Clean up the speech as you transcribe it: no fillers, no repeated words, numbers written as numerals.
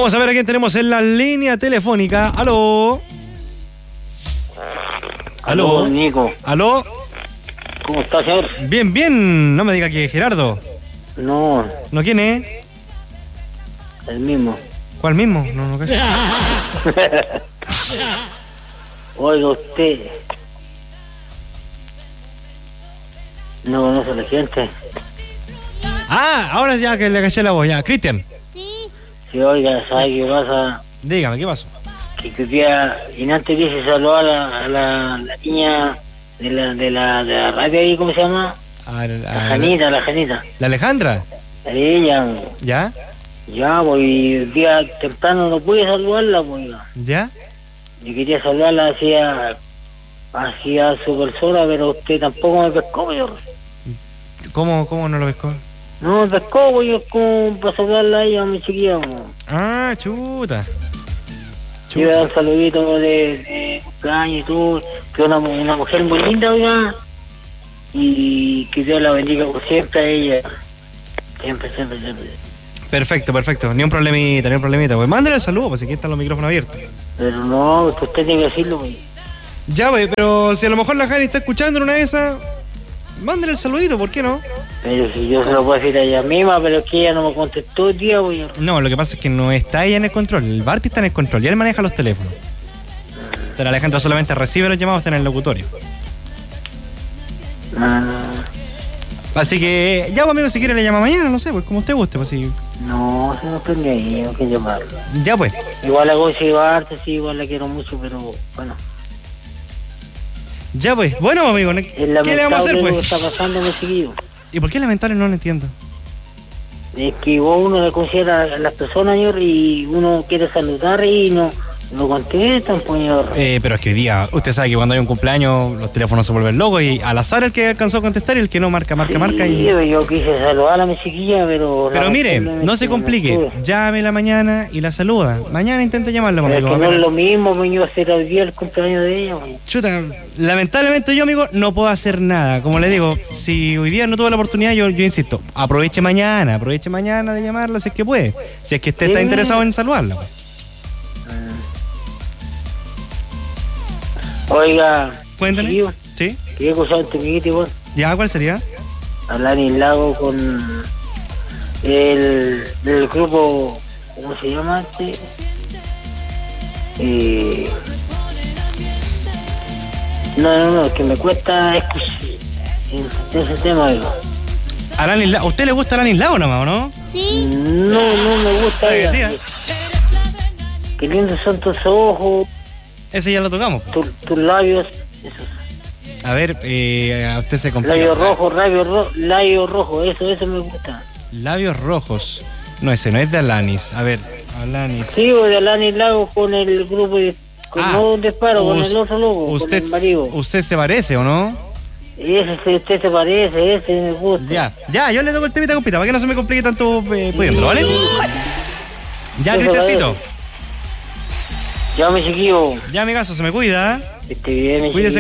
Vamos a ver a quién tenemos en la línea telefónica. Aló. Aló, Nico. Aló. ¿Cómo está, señor? Bien, bien. No me diga que es Gerardo. No, ¿No quién es? el mismo. ¿Cuál mismo? No cacho. Oiga, usted no conoce a la gente. Ah, ahora ya que le caché la voz, ya. Cristian, Sí, oiga, ¿sabe qué pasa? dígame, ¿qué pasó? Que hoy día, y antes quise saludar a la niña de la radio ahí, ¿cómo se llama? La Janita. ¿La Alejandra? Ella, ¿Ya? ya, pues, y el día temprano no pude saludarla, pues, oiga. ¿Ya? Yo quería saludarla hacia su persona, pero usted tampoco me pescó, pues, yo. ¿Cómo no lo pescó? No me pescó, pues, yo como para saludarla a ella, mi chiquilla, pues. Ah, chuta. Yo iba a dar un saludito de cumpleaños y todo, que una mujer muy linda, oiga, y que Dios la bendiga por siempre a ella. Siempre. Perfecto. Ni un problemita. Pues mándale el saludo, pues aquí están los micrófonos abiertos. Pero no, es que usted tiene que decirlo, pues. Ya, pues, pero si a lo mejor la Jani está escuchando en una de esas, mándale el saludito, ¿por qué no? Pero si yo se lo puedo decir a ella misma, pero es que ella no me contestó el día, pues. No, lo que pasa es que no está ella en el control, el Barty está en el control y él maneja los teléfonos. Pero Alejandro solamente recibe los llamados, está en el locutorio. Así que, ya, pues, amigo, si quiere le llama mañana, no sé, pues como usted guste, pues sí. No, se me prende ahí, hay que llamarlo. Ya, pues. Igual la conocí harto, sí, igual la quiero mucho, pero bueno. Ya, pues. Bueno, amigo, ¿qué le vamos a hacer, Lo que pues? está pasando, mi chiquillo. ¿Y por qué lamentable? No lo entiendo. Es que uno le considera a las personas, señor, y uno quiere saludar y no contestan, pues, señor. Pero es que hoy día, usted sabe que cuando hay un cumpleaños, los teléfonos se vuelven locos y al azar el que alcanzó a contestar y el que no marca y... Yo quise saludar a mi chiquilla, pero mire, no se complique, llámela mañana y la saluda. Mañana intente llamarla, pero amigo. es que no es lo mismo, pues, yo hacer hoy día el cumpleaños de ella, pues. Chuta, lamentablemente yo, amigo, no puedo hacer nada. Como le digo, si hoy día no tuve la oportunidad, yo insisto, aproveche mañana de llamarla si es que puede. Si es que usted está interesado en saludarla, pues. Oiga, Cuéntame. chiquillo, ¿Sí? quería escuchar un temita, igual. ¿Ya? ¿Cuál sería? Hablar en Lago con del grupo, ¿cómo se llama este? No, que me cuesta escuchar ese tema, digo. ¿A usted le gusta Alanis Lago nomás, o no? Sí. No me gusta. Ah, que sí, Qué lindos son tus ojos, Ese ya lo tocamos. tus labios, esos. A ver, a usted se complica. Labios rojos, eso me gusta. Labios rojos. No, ese no es de Alanis. A ver, Alanis. Sí, de Alanis Lago con el grupo de... No disparo, con el otro logo, con el marido. ¿Usted se parece o no? Usted se parece, ese me gusta. Ya, yo le toco el temita, compita, para que no se me complique tanto pudiéndolo, ¿vale? Ya, Cristecito. Ya, mi chiquillo. Ya, amigazo, se me cuida. Esté bien, mi Cuídese. chiquillo.